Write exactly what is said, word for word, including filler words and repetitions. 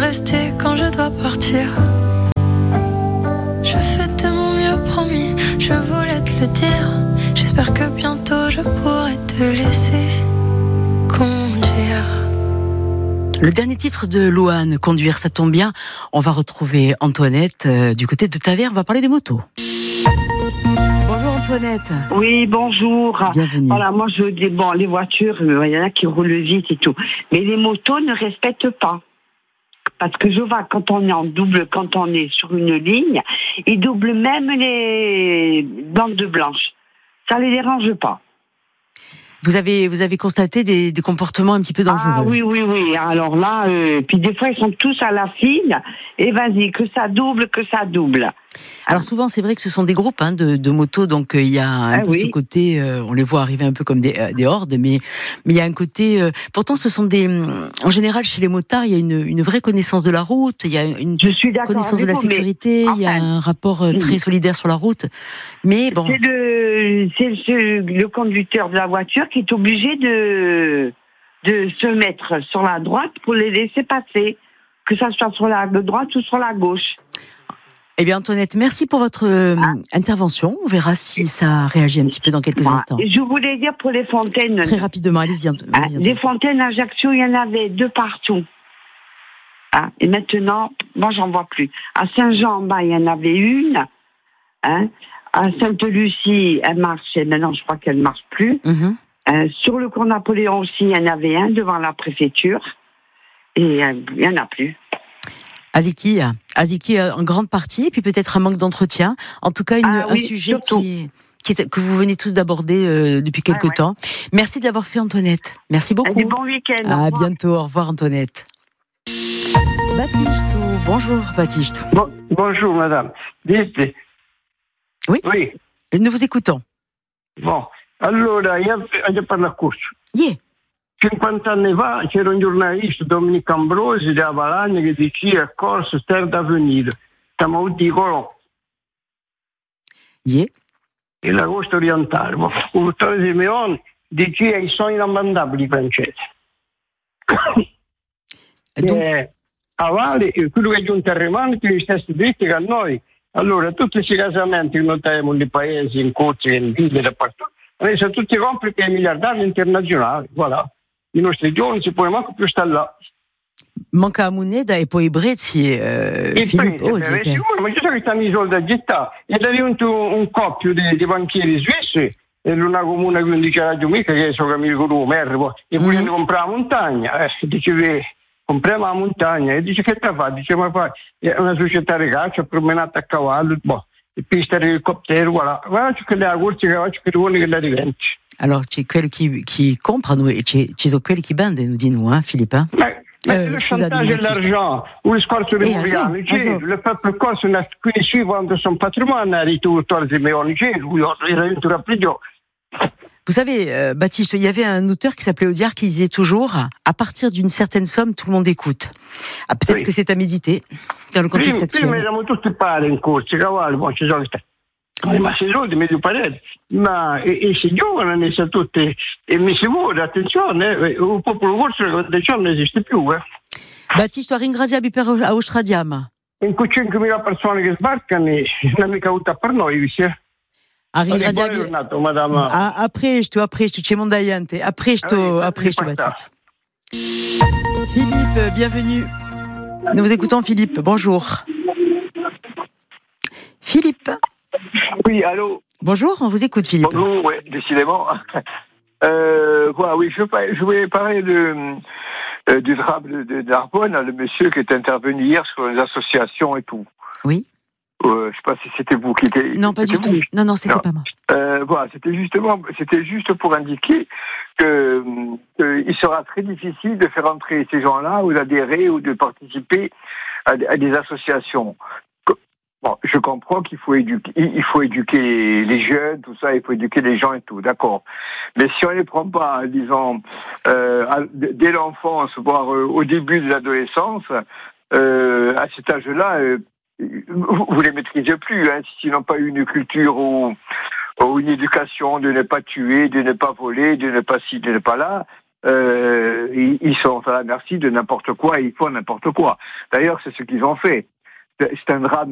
rester quand je dois partir. Je fais de mon mieux, promis, je voulais te le dire. J'espère que bientôt je pourrai te laisser conduire. Le dernier titre de Louane, Conduire, ça tombe bien. On va retrouver Antoinette euh, du côté de Taverne. On va parler des motos. Bonjour Antoinette. Oui, bonjour. Bienvenue. Voilà, moi je dis, bon, les voitures, il y en a qui roulent vite et tout. Mais les motos ne respectent pas. Parce que je vois, quand on est en double, quand on est sur une ligne, ils doublent même les bandes blanches. Ça les dérange pas. Vous avez, vous avez constaté des, des comportements un petit peu dangereux. Ah oui, oui, oui. Alors là, euh, puis des fois, ils sont tous à la file. Et vas-y, que ça double, que ça double. Alors souvent, c'est vrai que ce sont des groupes hein, de, de motos, donc il euh, y a un ah peu oui. ce côté, euh, on les voit arriver un peu comme des, euh, des hordes, mais mais il y a un côté. Euh, pourtant, ce sont des, en général, chez les motards, il y a une, une vraie connaissance de la route, il y a une Je suis connaissance de la vous, sécurité, il enfin, y a un rapport euh, très solidaire sur la route. Mais bon, c'est le, c'est le, le conducteur de la voiture qui est obligé de de se mettre sur la droite pour les laisser passer, que ça soit sur la droite ou sur la gauche. Eh bien, Antoinette, merci pour votre euh, ah. intervention. On verra si ça réagit un petit peu dans quelques voilà. instants. Et je voulais dire pour les fontaines. Très rapidement, allez-y. Ah, les fontaines à Ajaccio, il y en avait deux partout. Ah, et maintenant, moi, j'en vois plus. À Saint-Jean-en-Bas, il y en avait une. Hein. À Sainte-Lucie, elle marchait. Maintenant, je crois qu'elle ne marche plus. Mm-hmm. Euh, sur le cours Napoléon aussi, il y en avait un devant la préfecture. Et euh, il n'y en a plus. Aziki, Aziki en grande partie, et puis peut-être un manque d'entretien. En tout cas, une, ah, oui, un sujet qui, qui est, que vous venez tous d'aborder euh, depuis quelque ah, temps. Ouais. Merci de l'avoir fait, Antoinette. Merci beaucoup. Et bon week-end. À bientôt. Au revoir, Antoinette. Baptiste, bonjour, Baptiste. Bon, bonjour, madame. Dites. Oui. Oui. Nous vous écoutons. Bon, allora, io, io parlo a corso. Yeah. cinquanta anni fa c'era un giornalista, Domenico Ambrosi, di Avalagna, che diceva corso Terre d'Avenir. Stiamo di Colò. Yeah. E la costa orientale. Un Vittorio Simeone diceva i sogni inammandabili francesi. E a Valle, quello che è giunto a Remano, che gli stessi diritti che a noi. Allora, tutti questi casamenti che notiamo nei paesi, in corsi, in ville, dappertutto, adesso sono tutti compri per i miliardari internazionali, voilà. I nostri giovani si può manco più stare là. Manca a moneta e poi i prezzi, eh, Filippo. Oh, ma ci sono che stanno i soldi a gettare. Ed è venuto un, un coppio di, di banchieri svizzeri, e l'una comune quindi c'era Radio Mica, che è suo amico tu, Mervo, e vogliono mm. comprare la montagna. Eh, dice, compriamo la montagna. E dice, che te fa? Dice, ma fa, è una società di caccia, promenata a cavallo, boh, e pista di elicottero, voilà. Guarda che le corse che faccio, che tu vuoi che la diventi. Alors, c'è quelli qui, qui comprano e c'è, ci sono quelli che bande, nous dit nous, hein, Philippe? Hein? Ma, ma eh, le chantage e l'argent, o scorso di Muriano, le peuple corso, quindi suivant son patrimoine, a ritorno Simeone, il era plus dur. Vous savez, euh, Baptiste, il y avait un auteur qui s'appelait Audiard qui disait toujours, à partir d'une certaine somme, tout le monde écoute. Ah, peut-être oui. que c'est à méditer dans le contexte prima, actuel. Prima eravamo tutti pari in corso, cavallo, poi ci sono ma si soldi medio parere, ma e, e si giovane ne sa tutti e mi si vuole attenzione, il popolo corso attenzione non esiste più. Eh. Baptiste, ringrazia per Austradiam. In cui cinquemila persone che sbarcano, non è mica avuta per noi, visi. Ringrazia après je te après je te chez Mondaiante, après je te après je te Baptiste. Philippe, bienvenue. Nous vous écoutons Philippe. Bonjour. Philippe. Oui, allô. Bonjour, on vous écoute, Philippe. Bonjour, oui, décidément. Euh, voilà, oui, je, je voulais parler de, euh, du drame de, de Narbonne, le monsieur qui est intervenu hier sur les associations et tout. Oui. Euh, je ne sais pas si c'était vous qui étiez. Non, pas du tout. Non, non, c'était non. pas moi. Euh, voilà, c'était justement, c'était juste pour indiquer que, que il sera très difficile de faire entrer ces gens-là ou d'adhérer ou de participer à, à des associations. Bon, je comprends qu'il faut éduquer, il faut éduquer les jeunes, tout ça, il faut éduquer les gens et tout, d'accord. Mais si on les prend pas, disons, euh, dès l'enfance, voire euh, au début de l'adolescence, euh, à cet âge-là, euh, vous, vous les maîtrisez plus, hein, s'ils n'ont pas eu une culture ou, ou une éducation de ne pas tuer, de ne pas voler, de ne pas ci, de ne pas là. euh, ils, ils sont à la merci de n'importe quoi et ils font n'importe quoi. D'ailleurs, c'est ce qu'ils ont fait. C'est un drame